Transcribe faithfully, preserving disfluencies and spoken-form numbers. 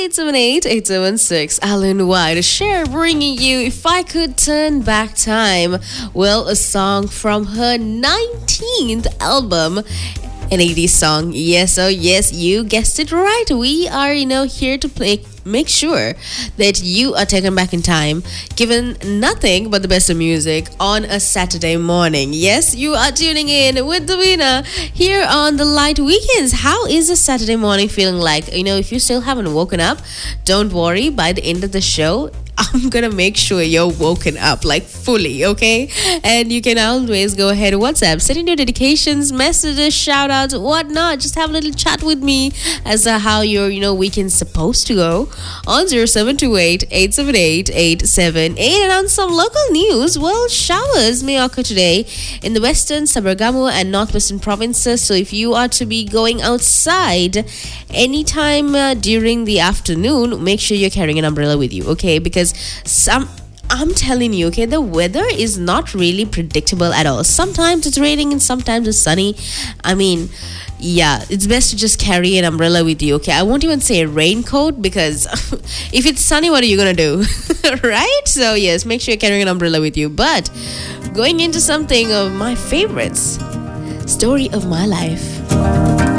eight seven eight, eight seven six. Alan White, Cher bringing you If I Could Turn Back Time. Well, a song from her nineteenth album. An eighties song. Yes, oh yes, you guessed it right. We are, you know, here to play, make sure that you are taken back in time, given nothing but the best of music on a Saturday morning. Yes, you are tuning in with Davina here on the Light Weekends. How is a Saturday morning feeling like? You know, if you still haven't woken up, don't worry. By the end of the show, I'm gonna make sure you're woken up, like fully, okay? And you can always go ahead WhatsApp, send in your dedications, messages, shout outs, whatnot. Just have a little chat with me as to how your, you know, weekend's supposed to go on zero seven two eight, eight seven eight, eight seven eight. And on some local news, well, showers may occur today in the western, Sabargamu and northwestern provinces. So if you are to be going outside anytime uh, during the afternoon, make sure you're carrying an umbrella with you, okay? Because some I'm telling you, okay, the weather is not really predictable at all. Sometimes it's raining and sometimes it's sunny. I mean, yeah, it's best to just carry an umbrella with you, okay? I won't even say a raincoat because if it's sunny, what are you gonna do? Right? So yes, make sure you're carrying an umbrella with you. But going into something of my favorites, story of my life.